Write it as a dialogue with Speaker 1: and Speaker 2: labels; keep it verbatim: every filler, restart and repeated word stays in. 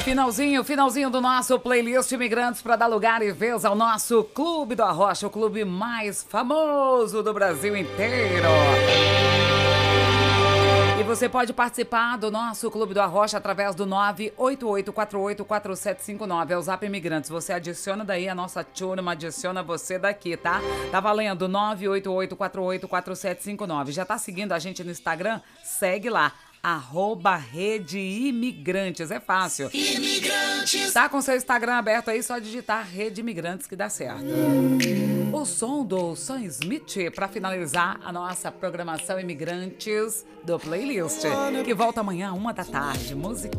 Speaker 1: Finalzinho, finalzinho do nosso playlist Imigrantes para dar lugar e vez ao nosso Clube do Arrocha, o clube mais famoso do Brasil inteiro. E você pode participar do nosso Clube do Arrocha através do nove oito oito quatro oito quatro sete cinco nove. É o Zap Imigrantes. Você adiciona daí a nossa turma, adiciona você daqui, tá? Tá valendo nove oito oito quatro oito quatro sete cinco nove. Já tá seguindo a gente no Instagram? Segue lá. Arroba Rede Imigrantes, é fácil. Imigrantes. Tá com seu Instagram aberto aí, só digitar Rede Imigrantes que dá certo. O som do Sam Smith para finalizar a nossa programação Imigrantes do playlist, que volta amanhã, uma da tarde. Música